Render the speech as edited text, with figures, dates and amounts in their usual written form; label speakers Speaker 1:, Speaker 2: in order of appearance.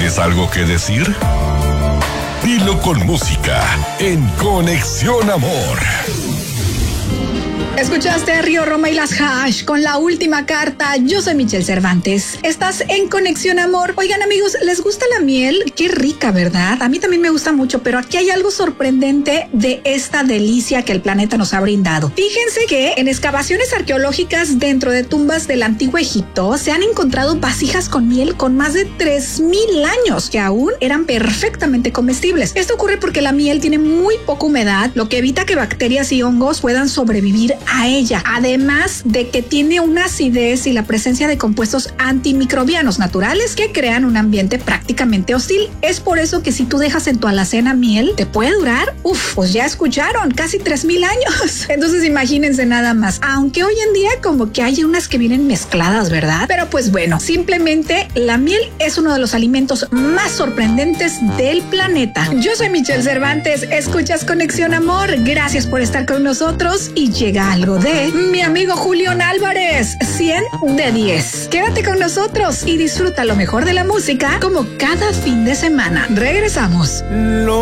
Speaker 1: ¿Tienes algo que decir? Dilo con música en Conexión Amor.
Speaker 2: Escuchaste a Río Roma y las Hash con La Última Carta. Yo soy Michelle Cervantes. Estás en Conexión Amor. Oigan, amigos, ¿les gusta la miel? Qué rica, ¿verdad? A mí también me gusta mucho, pero aquí hay algo sorprendente de esta delicia que el planeta nos ha brindado. Fíjense que en excavaciones arqueológicas dentro de tumbas del antiguo Egipto se han encontrado vasijas con miel con más de 3,000 años que aún eran perfectamente comestibles. Esto ocurre porque la miel tiene muy poca humedad, lo que evita que bacterias y hongos puedan sobrevivir a ella, además de que tiene una acidez y la presencia de compuestos antimicrobianos naturales que crean un ambiente prácticamente hostil. Es por eso que si tú dejas en tu alacena miel, te puede durar, pues ya escucharon, casi 3,000 años. Entonces imagínense nada más, aunque hoy en día como que hay unas que vienen mezcladas, ¿verdad? Pero pues bueno, simplemente la miel es uno de los alimentos más sorprendentes del planeta. Yo soy Michelle Cervantes, escuchas Conexión Amor, gracias por estar con nosotros y llega algo de mi amigo Julián Álvarez, 100 de 10. Quédate con nosotros y disfruta lo mejor de la música como cada fin de semana. Regresamos.